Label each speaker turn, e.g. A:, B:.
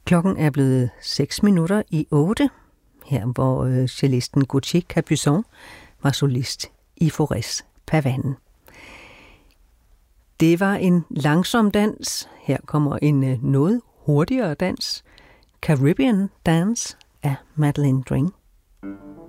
A: Klokken er blevet 7:06, her hvor cellisten Gauthier Capuçon var solist i Faurés Pavanen. Det var en langsom dans. Her kommer en noget hurtigere dans. Caribbean Dance af Madeleine Dring.